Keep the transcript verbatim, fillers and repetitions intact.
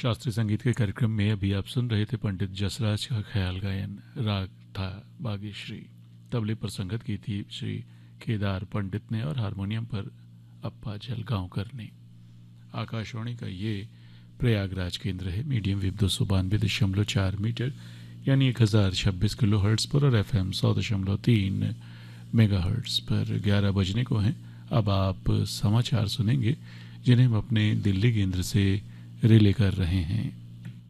शास्त्रीय संगीत के कार्यक्रम में अभी आप सुन रहे थे पंडित जसराज का ख्याल गायन। राग था बागेश्री। तबले पर संगत की थी श्री केदार पंडित ने और हारमोनियम पर अप्पा जलगांवकर ने। आकाशवाणी का ये प्रयागराज केंद्र है। मीडियम वेव दो सौ बानवे दशमलव चार मीटर यानी एक हज़ार छब्बीस किलो हर्ट्स पर और एफ एम सौ दशमलव तीन मेगा हर्ट्स पर। ग्यारह बजने को हैं। अब आप समाचार सुनेंगे जिन्हें हम अपने दिल्ली केंद्र से रिले कर रहे हैं।